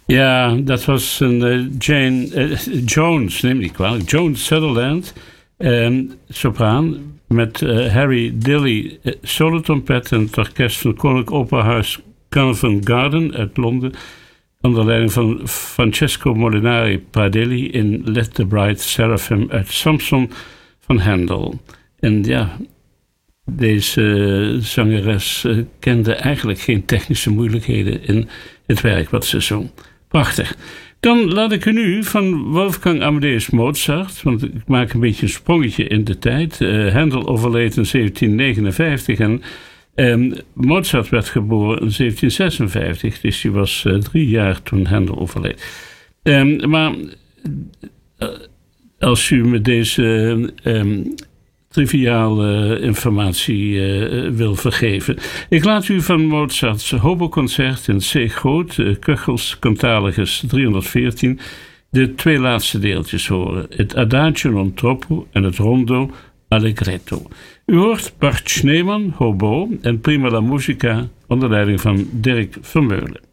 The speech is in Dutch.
Ja, dat was een Jones, neem niet kwalijk. Jones Sutherland, sopraan, met Harry Dilley, solotrompet en het orkest van Koninklijk Operahuis Covent Garden uit Londen, onder leiding van Francesco Molinari Pradelli in Let the Bright Seraphim uit Samson van Handel. En ja, deze zangeres kende eigenlijk geen technische moeilijkheden in het werk wat ze zong. Prachtig. Dan laat ik u nu van Wolfgang Amadeus Mozart, want ik maak een beetje een sprongetje in de tijd. Handel overleed in 1759 en Mozart werd geboren in 1756, dus hij was 3 jaar toen Handel overleed. Maar als u me deze triviale informatie wil vergeven. Ik laat u van Mozart's hoboconcert in C groot, Köchels Cantaligus 314, de 2 laatste deeltjes horen. Het Adagio non troppo en het Rondo Allegretto. U hoort Bart Schneemann, hobo, en prima la musica onder leiding van Dirk Vermeulen.